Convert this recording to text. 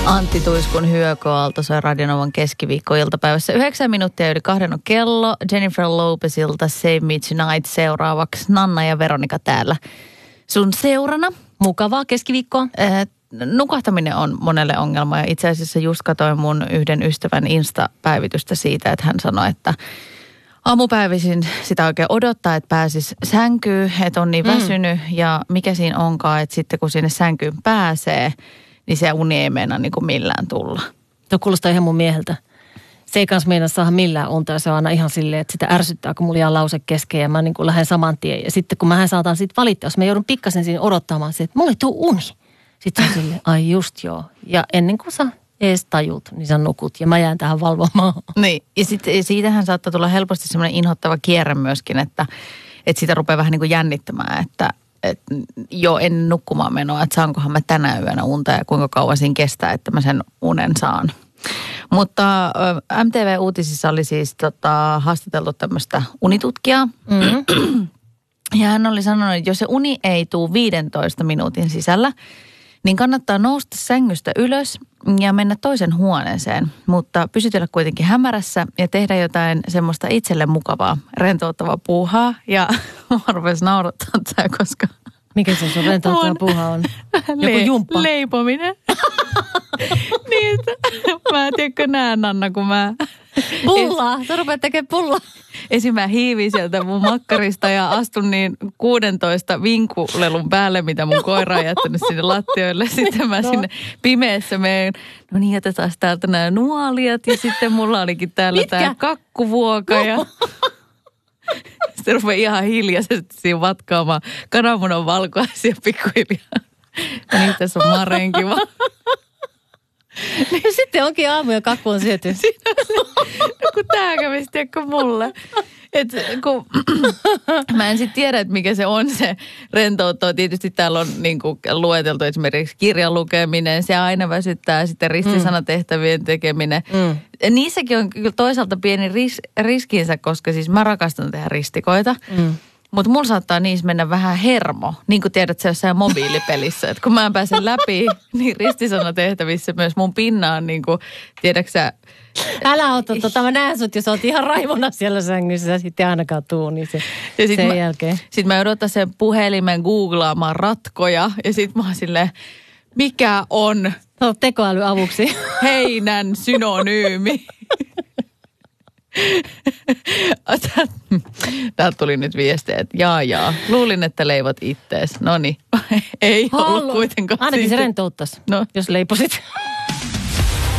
Antti Tuiskun Hyökoaalto soi Radionovan keskiviikkoiltapäivässä. 9 minuuttia yli 2 on kello. Jennifer Lopezilta Save Me Tonight seuraavaksi. Nanna ja Veronika täällä sun seurana. Mukavaa keskiviikkoa. Nukahtaminen on monelle ongelma ja itse asiassa just katsoin mun yhden ystävän Insta-päivitystä siitä, että hän sanoi, että aamupäivisin sitä oikein odottaa, että pääsisi sänkyyn, että on niin väsynyt ja mikä siinä onkaan, että sitten kun sinne sänkyyn pääsee, niin se uni ei meinaa niin kuin millään tulla. Tuo kuulostaa ihan mun mieheltä. Se ei kanssa meinaa saada millään unta ja se on aina ihan silleen, että sitä ärsyttää, kun mulla jää lause kesken ja mä niin kuin lähden saman tien. Ja sitten kun mä saatan siitä valittaa, jos mä joudun pikkasen siinä odottamaan se, että mulla ei tule uni. Sitten se on silleen, ai just joo. Ja ennen kuin sä ees tajut, niin sä nukut ja mä jään tähän valvomaan. Niin, ja sitten siitähän saattaa tulla helposti semmoinen inhottava kierre myöskin, että sitä rupeaa vähän niin kuin jännittämään, että jo ennen nukkumaan menoa, että saankohan mä tänä yönä unta ja kuinka kauan siinä kestää, että mä sen unen saan. Mutta MTV-uutisissa oli siis haastateltu tämmöistä unitutkijaa. Ja hän oli sanonut, että jos se uni ei tule 15 minuutin sisällä, niin kannattaa nousta sängystä ylös ja mennä toisen huoneeseen, mutta pysytellä kuitenkin hämärässä ja tehdä jotain semmoista itselle mukavaa, rentouttavaa puuhaa. Ja mä rupesin naurattaa tämä, koska... Mikä se sun rentouttava puuha on? Joku jumppa? Leipominen. Niin, mä en tiedä, näen Anna, kun mä... Pullaa! Sä rupeat tekemään pullaa. Esim. Mä hiivin sieltä mun makkarista ja astun niin 16 vinkulelun päälle, mitä mun koira on jättänyt sinne lattioille. Sitten mä sinne pimeässä menen, no niin, jätetään täältä nämä nuolijat ja sitten mulla olikin täällä tää kakkuvuoka ja... Sitten rupeaa ihan hiljaisesti siinä vatkaamaan kananmunan valkoisia pikkuhiljaa. Ja niin tässä on Marenkin vaan. Niin sitten onkin aamu ja kakku on syöty. No kun tää kävi sitten mulle. Että kun mä en sitten tiedä, että mikä se on se rentouttava. Tietysti täällä on niinku lueteltu esimerkiksi kirjan lukeminen. Se aina väsyttää sitten ristisanatehtävien tekeminen. Niissäkin on kyllä toisaalta pieni riskinsä, koska siis mä rakastan tehdä ristikoita. Mutta mulla saattaa niissä mennä vähän hermo, niin kuin tiedät se jossain mobiilipelissä. Että kun mä en pääse läpi, niin ristisanatehtävissä myös mun pinna on niin kuin, tiedätkö sä... Älä ota mä näen sut, jos oot ihan raivona siellä sängyssä, sitten ainakaan tuu, niin sen jälkeen. Sitten mä joudun ottaa sen puhelimen googlaamaan ratkoja ja sitten mä oon silleen, mikä on... Tekoäly avuksi. Heinän synonyymi. Täältä tuli nyt viestejä, että jaa. Luulin, että leivot ittees. Noniin, ei ollut kuitenkaan. Ainakin se rentouttaisi, jos leiposit.